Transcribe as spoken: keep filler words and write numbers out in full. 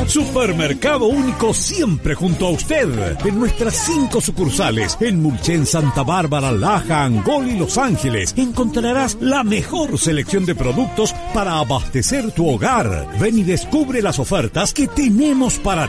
Supermercado Único, siempre junto a usted. En nuestras cinco sucursales, en Mulchen, Santa Bárbara, Laja, Angol y Los Ángeles, encontrarás la mejor selección de productos para abastecer tu hogar. Ven y descubre las ofertas que tenemos para